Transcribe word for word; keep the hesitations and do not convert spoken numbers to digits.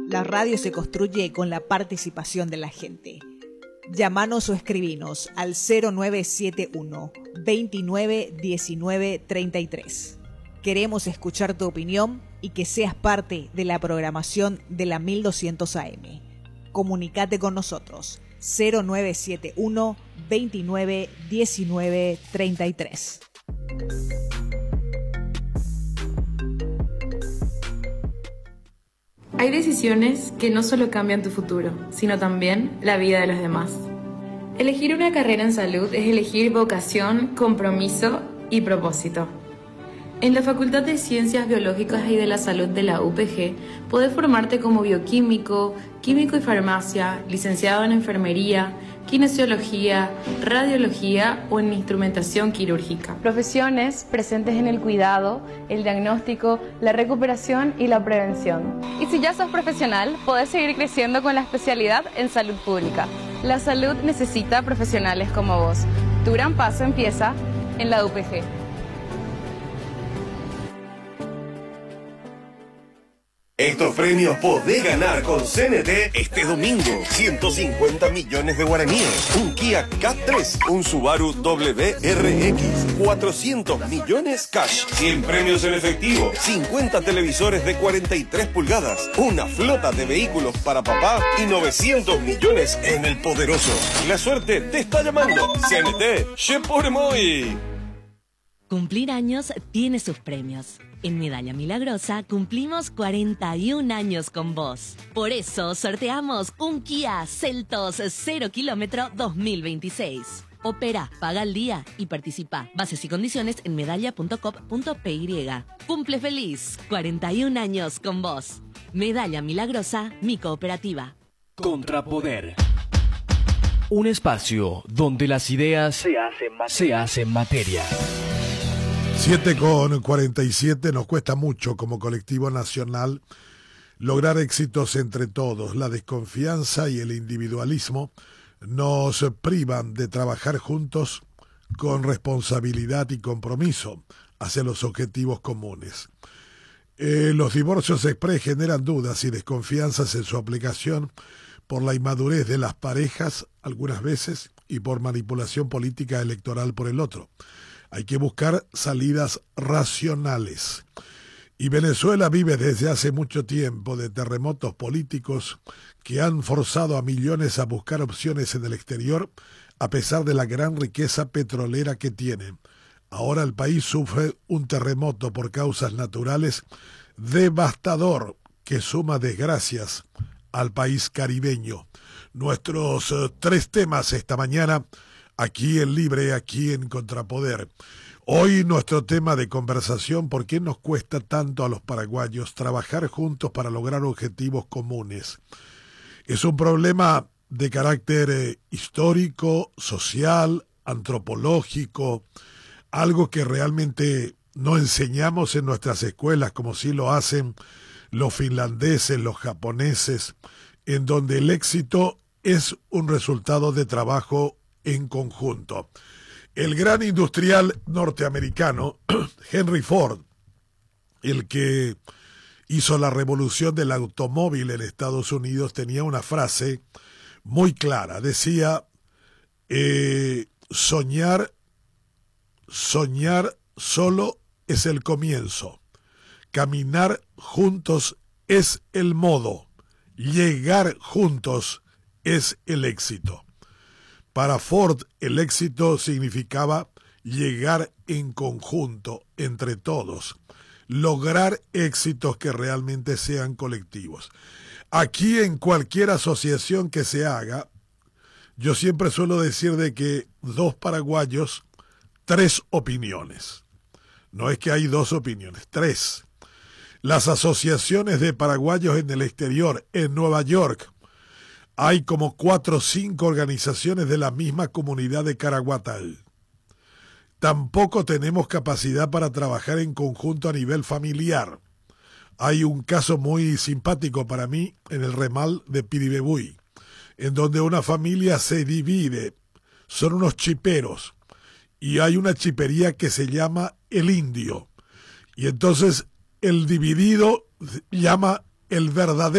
La radio se construye con la participación de la gente. Llámanos o escribinos al cero nueve siete uno, veintinueve diecinueve treinta y tres. Queremos escuchar tu opinión y que seas parte de la programación de la mil doscientos A M. Comunicate con nosotros cero nueve siete uno, veintinueve diecinueve treinta y tres. Hay decisiones que no solo cambian tu futuro, sino también la vida de los demás. Elegir una carrera en salud es elegir vocación, compromiso y propósito. En la Facultad de Ciencias Biológicas y de la Salud de la U P G, podés formarte como bioquímico, químico y farmacia, licenciado en enfermería, kinesiología, radiología o en instrumentación quirúrgica. Profesiones presentes en el cuidado, el diagnóstico, la recuperación y la prevención. Y si ya sos profesional, podés seguir creciendo con la especialidad en salud pública. La salud necesita profesionales como vos. Tu gran paso empieza en la U P G. Estos premios podés ganar con C N T este domingo. ciento cincuenta millones de guaraníes, un Kia K tres, un Subaru W R X, cuatrocientos millones cash, cien premios en efectivo, cincuenta televisores de cuarenta y tres pulgadas, una flota de vehículos para papá y novecientos millones en el poderoso. La suerte te está llamando. C N T, je por moi. Cumplir años tiene sus premios. En Medalla Milagrosa cumplimos cuarenta y un años con vos. Por eso sorteamos un Kia Seltos cero kilómetro dos mil veintiséis. Opera, paga al día y participa. Bases y condiciones en medalla punto com punto p y. Cumple feliz, cuarenta y un años con vos. Medalla Milagrosa, mi cooperativa. Contrapoder. Un espacio donde las ideas se hacen materia. Se hacen materia. siete con cuarenta y siete, nos cuesta mucho como colectivo nacional lograr éxitos entre todos. La desconfianza y el individualismo nos privan de trabajar juntos con responsabilidad y compromiso hacia los objetivos comunes. Eh, los divorcios exprés generan dudas y desconfianzas en su aplicación por la inmadurez de las parejas, algunas veces, y por manipulación política electoral por el otro. Hay que buscar salidas racionales. Y Venezuela vive desde hace mucho tiempo de terremotos políticos que han forzado a millones a buscar opciones en el exterior a pesar de la gran riqueza petrolera que tiene. Ahora el país sufre un terremoto por causas naturales devastador que suma desgracias al país caribeño. Nuestros uh, tres temas esta mañana aquí en Libre, aquí en Contrapoder. Hoy nuestro tema de conversación: ¿por qué nos cuesta tanto a los paraguayos trabajar juntos para lograr objetivos comunes? Es un problema de carácter eh, histórico, social, antropológico, algo que realmente no enseñamos en nuestras escuelas como sí lo hacen los finlandeses, los japoneses, en donde el éxito es un resultado de trabajo en conjunto. El gran industrial norteamericano Henry Ford, el que hizo la revolución del automóvil en Estados Unidos, tenía una frase muy clara. Decía, eh, soñar, soñar solo es el comienzo. Caminar juntos es el modo. Llegar juntos es el éxito. Para Ford, el éxito significaba llegar en conjunto, entre todos, lograr éxitos que realmente sean colectivos. Aquí, en cualquier asociación que se haga, yo siempre suelo decir de que dos paraguayos, tres opiniones. No es que hay dos opiniones, tres. Las asociaciones de paraguayos en el exterior, en Nueva York, hay como cuatro o cinco organizaciones de la misma comunidad de Caraguatal. Tampoco tenemos capacidad para trabajar en conjunto a nivel familiar. Hay un caso muy simpático para mí en el Remal de Piribebuy, en donde una familia se divide, son unos chiperos, y hay una chipería que se llama El Indio, y entonces el dividido llama el verdadero